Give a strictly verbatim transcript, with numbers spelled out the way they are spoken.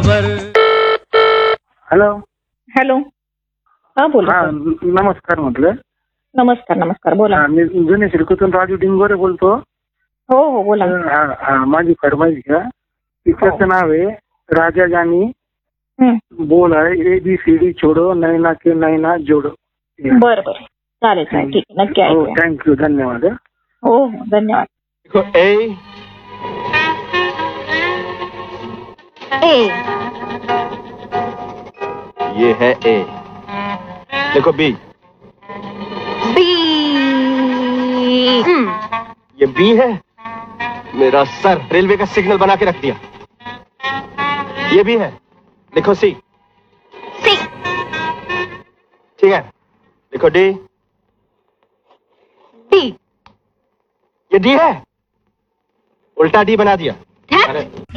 बरोबर. Hello. Hello. हा बोला हा सर. नमस्कार म्हटलं. नमस्कार नमस्कार बोला. हा, मी जुने शिरकूतून राजू डिंगोरे बोलतो. हो हो बोला. हा हा माझी फरमाईश घ्या. पिक्चरचं नाव आहे राजा जानी हं. बोल आहे ए बी सी डी छोडो नैना के नैना जोडो. बरं बरं चालेल चालेल ठीक आहे नक्की हो ऐकूया. थँक्यू धन्यवाद. हं. हो हो धन्यवाद. देखो ए ए ये है ए. देखो बी. बी. ये बी है. मेरा सर रेलवे का सिग्नल बना के रख दिया. ये भी है. देखो सी. सी. ठीक है. देखो डी. डी. ये डी है. उल्टा डी बना दिया. अरे